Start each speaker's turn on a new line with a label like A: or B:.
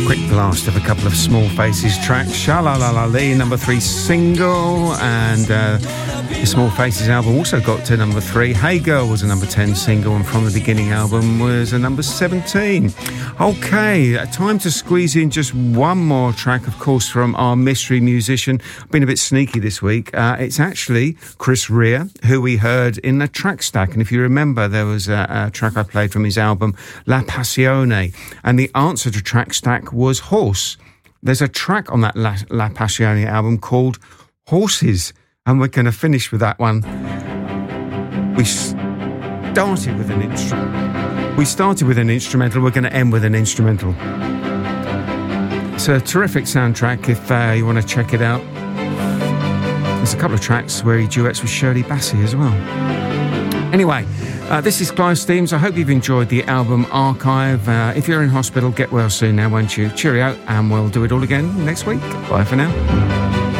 A: quick blast of a couple of Small Faces tracks. Sha-la-la-la-lee, number 3 single, and the Small Faces album also got to number 3. Hey Girl was a number 10 single, and From the Beginning album was a number 17. Okay, time to squeeze in just one more track, of course, from our mystery musician. I've been a bit sneaky this week. It's actually Chris Rea, who we heard in the track stack. And if you remember, there was a track I played from his album La Passione, and the answer to track stack was Horse. There's a track on that La Passione album called Horses, and we're going to finish with that one. We started with an instrumental. We're going to end with an instrumental. It's a terrific soundtrack if you want to check it out. There's a couple of tracks where he duets with Shirley Bassey as well. Anyway, this is Clive Steams. I hope you've enjoyed the album archive. If you're in hospital, get well soon now, won't you? Cheerio, and we'll do it all again next week. Bye for now.